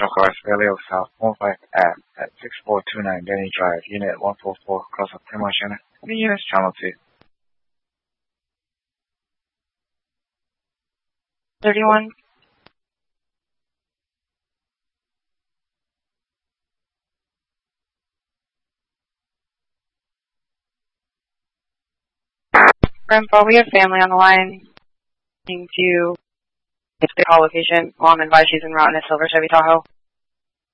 National Guard, Vallejo South, 15F at 6429 Denny Drive, Unit 144, close up 10 Montana. Any units, channel 2. 31. Grandpa, we have family on the line. To the call location. Mom advised she's en route in a silver Chevy Tahoe.